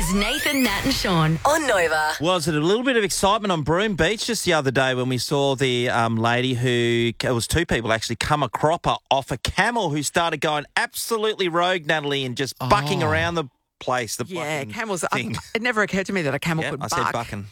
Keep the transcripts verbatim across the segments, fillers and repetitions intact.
is Nathan, Nat and Sean on Nova. Was it a little bit of excitement on Broome Beach just the other day when we saw the um, lady who, it was two people actually, come a cropper off a camel who started going absolutely rogue, Natalie, and just bucking Oh. around the place. The Yeah, bucking camels. I, thing. it never occurred to me that a camel Yeah, could I buck. said bucking.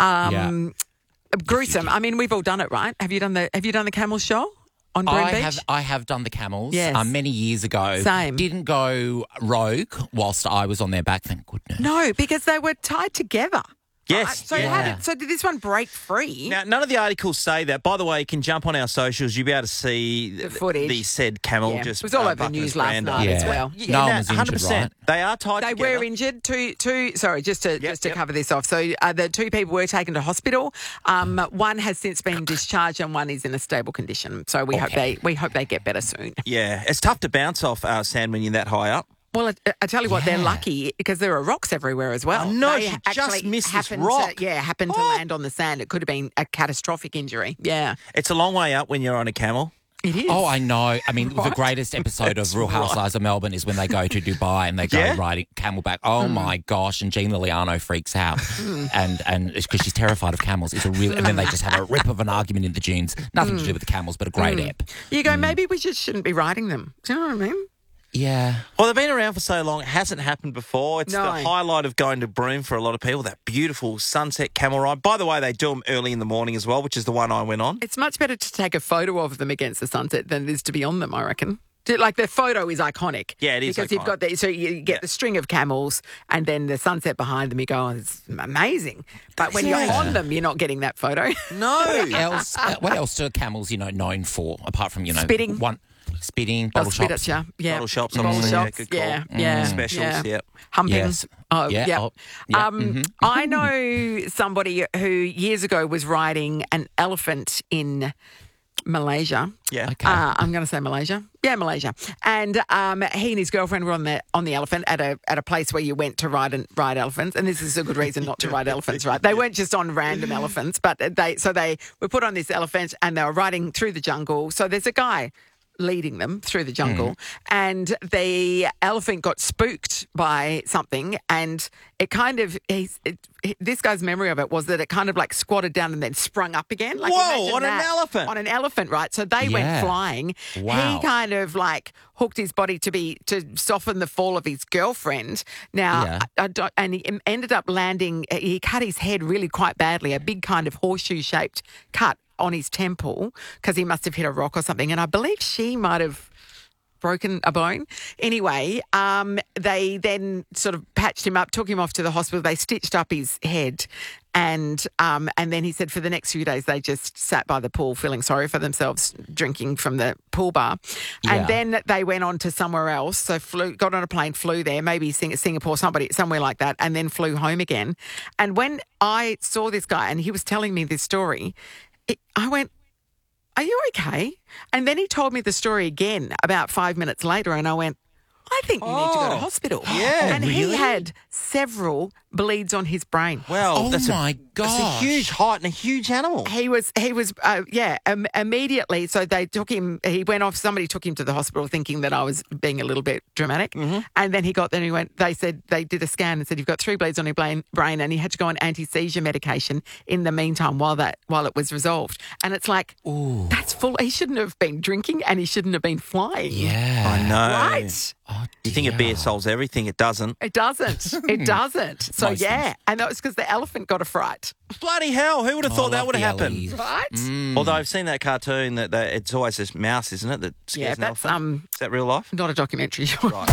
Um, Gruesome. I mean, we've all done it, right? Have you done the Have you done the camel show on Broome I Beach? have I have done the camels Yes. um, many years ago. Same. Didn't go rogue whilst I was on their back, thank goodness. No, because they were tied together. Yes, right? So, yeah. how did, so did this one break free? Now, none of the articles say that. By the way, you can jump on our socials. You'll be able to see The footage. the said camel Yeah. just It was all uh, over the bucking news his last veranda. night as Yeah. well. Yeah, No one no, was one hundred injured, percent. right? They are tied They together. were injured. Two, two. Sorry, just to just to yep. cover this off. So uh, the two people were taken to hospital. Um, one has since been discharged, and one is in a stable condition. So we hope Okay. they we hope they get better soon. Yeah, it's tough to bounce off uh, sand when you're that high up. Well, I, I tell you what, they're Yeah. lucky because there are rocks everywhere as well. I know, They she just actually missed this happened rock. To, yeah, happened to Oh. land on the sand. It could have been a catastrophic injury. Yeah, It's a long way up when you're on a camel. it is. Oh, I know. I mean, the Right. greatest episode That's of Real Housewives of Melbourne is when they go to Dubai and they go Yeah? riding camelback. Oh my gosh! And Jean Liliano freaks out, and and because she's terrified of camels. It's a real, and then they just have a rip of an argument in the dunes. Nothing to do with the camels, but a great ep. You go, maybe we just shouldn't be riding them. Do you know what I mean? Yeah. Well, they've been around for so long. It hasn't happened before. It's No. the highlight of going to Broome for a lot of people, that beautiful sunset camel ride. By the way, they do them early in the morning as well, which is the one I went on. It's much better to take a photo of them against the sunset than it is to be on them, I reckon. Do- Like the photo is iconic. Yeah, it is Because you've iconic. got the, so you get Yeah. the string of camels and then the sunset behind them. You go, oh, it's amazing. But when you're Yeah. on them, you're not getting that photo. No. else, uh, what else are camels, you know, known for apart from you know Spitting. one spitting, They'll bottle spit shops? at you. Yeah. Bottle shops, Bottle obviously. Yeah, shops. good call. Yeah, Mm. yeah. Specials, yeah. yep. Humping. Yes. Oh, Yeah, yeah. oh, yeah, Um, mhm. I know somebody who years ago was riding an elephant in Malaysia. Yeah. Okay. Uh, I'm going to say Malaysia. Yeah, Malaysia. And um, he and his girlfriend were on the on the elephant at a at a place where you went to ride and ride elephants. And this is a good reason not to ride elephants, right? They weren't just on random elephants, but they so they were put on this elephant and they were riding through the jungle. So there's a guy leading them through the jungle, and the elephant got spooked by something, and it kind of he's it, this guy's memory of it was that it kind of like squatted down and then sprung up again. Like, Whoa, imagine on an that. elephant. On an elephant, right? So they went Yeah. flying. Wow. He kind of like hooked his body to be to soften the fall of his girlfriend. Now, Yeah. I, I don't- and he ended up landing. He cut his head really quite badly, a big kind of horseshoe shaped cut on his temple because he must have hit a rock or something. And I believe she might have broken a bone. Anyway, um, they then sort of patched him up, took him off to the hospital. They stitched up his head. And um, and then he said for the next few days they just sat by the pool feeling sorry for themselves, drinking from the pool bar. And Yeah. then they went on to somewhere else. So flew, got on a plane, flew there, maybe Sing- Singapore, somebody somewhere like that, and then flew home again. And when I saw this guy and he was telling me this story, it, I went, are you okay? And then he told me the story again about five minutes later, and I went, I think you need to go to Oh, hospital. yeah. And Oh, he really? had several bleeds on his brain. Well, Oh that's my a, That's a gosh. huge height and a huge animal. He was, he was, uh, yeah, um, immediately. So they took him, he went off, somebody took him to the hospital thinking that I was being a little bit dramatic. Mm-hmm. And then he got there and he went, they said, they did a scan and said, you've got three bleeds on your brain, brain and he had to go on anti-seizure medication in the meantime while that, while it was resolved. And it's like, Ooh. that's full, he shouldn't have been drinking and he shouldn't have been flying. Yeah. I know. Right? Oh, You think a dear. beer solves everything? It doesn't. It doesn't. It doesn't. So, Most yeah. things. And that was because the elephant got a fright. Bloody hell! Who would have Oh, thought I that would love have the happened? Ellies. Right? Mm. Although I've seen that cartoon that, that it's always this mouse, isn't it? That scares Yeah, an that's elephant. um, Is that real life? not a documentary.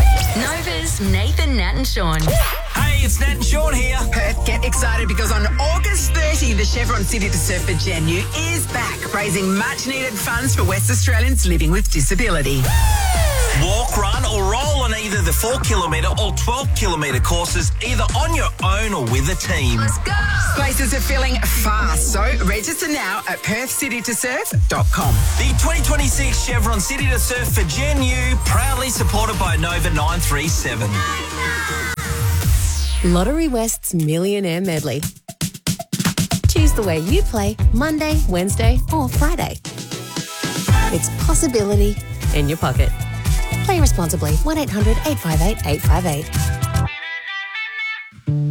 Nova's Nathan, Nat and Sean. Hey, it's Nat and Sean here. Perth, get excited because on August thirtieth, the Chevron City to Surf for Genu is back, raising much-needed funds for West Australians living with disability. Walk, run or roll on either the four kilometre or twelve kilometre courses, either on your own or with a team. Let's go. Places are filling fast, so register now at perth city to surf dot com. The twenty twenty-six Chevron City to Surf for Genu, proudly supported by Nova nine three seven. Lottery West's Millionaire Medley. Choose the way you play Monday, Wednesday or Friday. It's possibility in your pocket. Play responsibly. one eight hundred eight five eight eight five eight.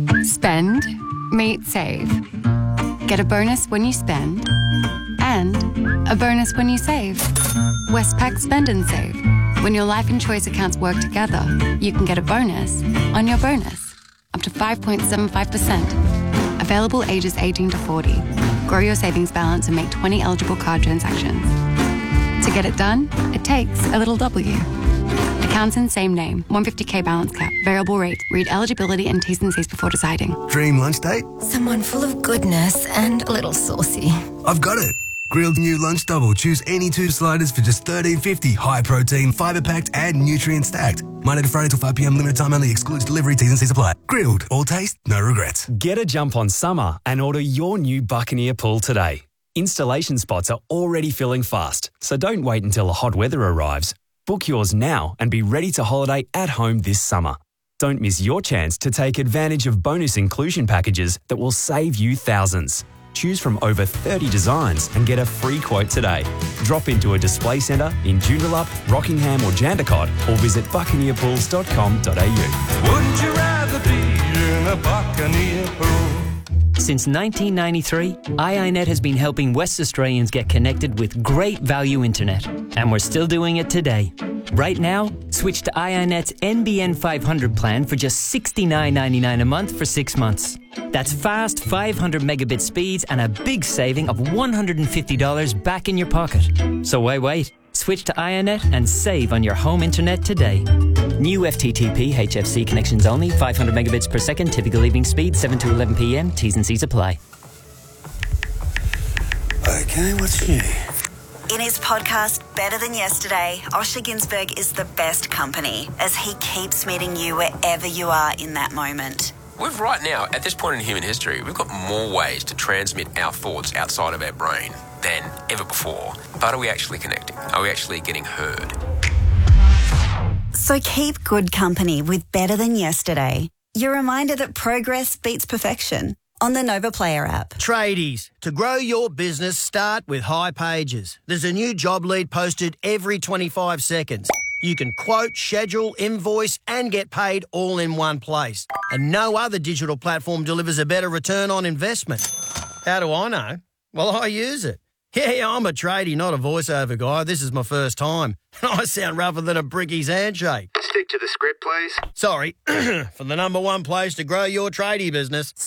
Spend, meet, save. Get a bonus when you spend and a bonus when you save. Westpac Spend and Save. When your life and choice accounts work together, you can get a bonus on your bonus. Up to five point seven five percent. Available ages eighteen to forty. Grow your savings balance and make twenty eligible card transactions. To get it done, it takes a little W. Accounts in same name. one hundred fifty k balance cap. Variable rate. Read eligibility and T's and C's before deciding. Dream lunch date? Someone full of goodness and a little saucy. I've got it. Grilled new lunch double. Choose any two sliders for just thirteen fifty. High protein, fibre packed, and nutrient stacked. Monday to Friday till five p.m. Limited time only. Excludes delivery. T's and C's apply. Grilled. All taste, no regrets. Get a jump on summer and order your new Buccaneer pool today. Installation spots are already filling fast, so don't wait until the hot weather arrives. Book yours now and be ready to holiday at home this summer. Don't miss your chance to take advantage of bonus inclusion packages that will save you thousands. Choose from over thirty designs and get a free quote today. Drop into a display centre in Joondalup, Rockingham or Jandakot or visit buccaneer pools dot com dot a u. Would you rather be in a Buccaneer pool? Since nineteen ninety-three, I I net has been helping West Australians get connected with great value internet. And we're still doing it today. Right now, switch to I I net's N B N five hundred plan for just sixty-nine ninety-nine a month for six months. That's fast five hundred megabit speeds and a big saving of one hundred fifty dollars back in your pocket. So why wait? Switch to I I net and save on your home internet today. New F T T P H F C connections only, five hundred megabits per second, typical evening speed, seven to eleven p.m. T's and C's apply. Okay, what's new? In his podcast, Better Than Yesterday, Osher Ginsberg is the best company as he keeps meeting you wherever you are in that moment. We've right now, at this point in human history, we've got more ways to transmit our thoughts outside of our brain than ever before. But are we actually connecting? Are we actually getting heard? So keep good company with Better Than Yesterday. Your reminder that progress beats perfection on the Nova Player app. Tradies, to grow your business, start with High Pages. There's a new job lead posted every twenty-five seconds. You can quote, schedule, invoice and get paid all in one place. And no other digital platform delivers a better return on investment. How do I know? Well, I use it. Yeah, I'm a tradie, not a voiceover guy. This is my first time. I sound rougher than a bricky's handshake. Stick to the script, please. Sorry, for the number one place to grow your tradie business.